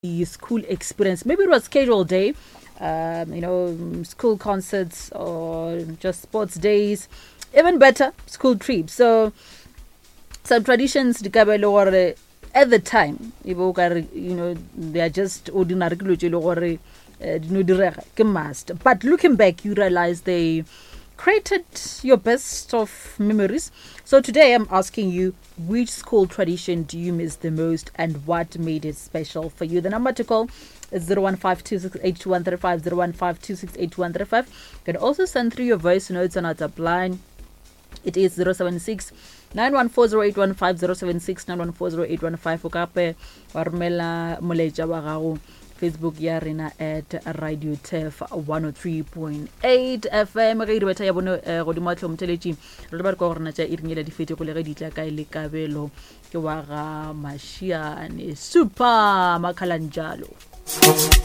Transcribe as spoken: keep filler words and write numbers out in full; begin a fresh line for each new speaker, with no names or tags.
the school experience. Maybe it was casual day, um, you know, school concerts or just sports days. Even better, school trips. So some traditions at the time, you know, they are just ordinary must. But looking back, you realize they created your best of memories. So today I'm asking you, which school tradition do you miss the most and what made it special for you? The number to call is zero one five two six eight two one three five, zero one five two six eight two one three five. You can also send through your voice notes on our WhatsApp line. It is zero seven six nine one four zero eight one five, zero seven six nine one four zero eight one five. Okape warmela moleja wa gago Facebook ya rena at Radio Tef one oh three point eight F M. Re re beta ya bono go di matlo mteleji re ba go rena tsa iringela di fete go le ga ditla ka ile kabelo ke wa ga Mashia ne super makhalanjalo.